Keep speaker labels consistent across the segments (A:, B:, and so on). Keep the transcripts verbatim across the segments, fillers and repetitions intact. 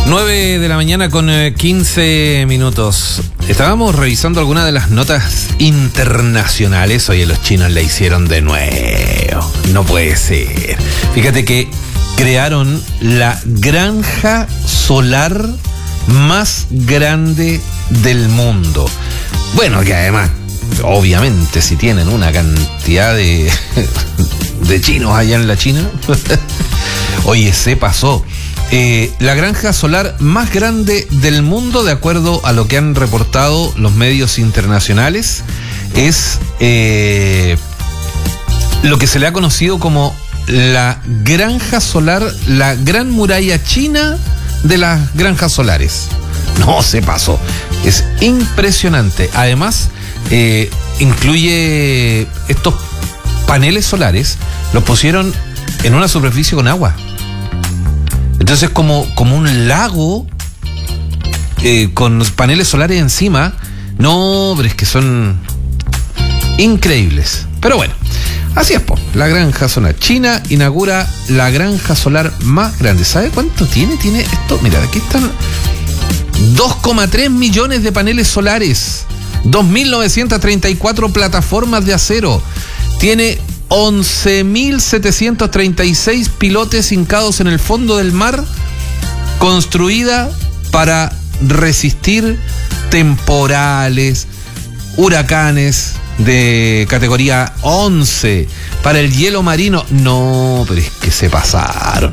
A: nueve de la mañana con quince minutos. Estábamos revisando algunas de las notas internacionales. Oye, los chinos la hicieron de nuevo. No puede ser. Fíjate que crearon la granja solar más grande del mundo. Bueno, que además, obviamente, si tienen una cantidad de, de chinos allá en la China. Oye, se pasó. Eh, la granja solar más grande del mundo, de acuerdo a lo que han reportado los medios internacionales, es eh, lo que se le ha conocido como la granja solar, la gran muralla china de las granjas solares. No, se pasó. Es impresionante. Además, eh, incluye estos paneles solares, los pusieron en una superficie con agua. Entonces, como, como un lago eh, con paneles solares encima. No, pero es que son increíbles. Pero bueno, así es, po. La granja solar. China inaugura la granja solar más grande. ¿Sabe cuánto tiene? Tiene esto. Mira, aquí están dos coma tres millones de paneles solares, dos mil novecientas treinta y cuatro plataformas de acero. Tiene once mil setecientos treinta y seis pilotes hincados en el fondo del mar, construida para resistir temporales, huracanes de categoría once, para el hielo marino. No, pero es que se pasaron.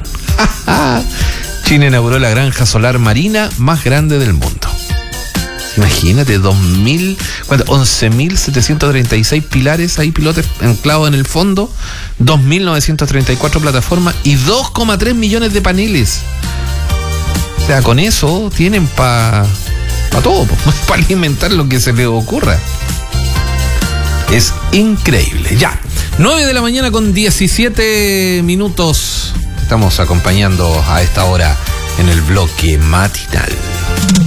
A: China inauguró la granja solar marina más grande del mundo. Imagínate, dos mil, once mil setecientos treinta y seis pilares ahí, pilotes anclados en el fondo, dos mil novecientos treinta y cuatro plataformas y dos coma tres millones de paneles. O sea, con eso tienen para pa todo, para alimentar lo que se les ocurra. Es increíble. Ya, nueve de la mañana con diecisiete minutos. Estamos acompañando a esta hora en el bloque matinal.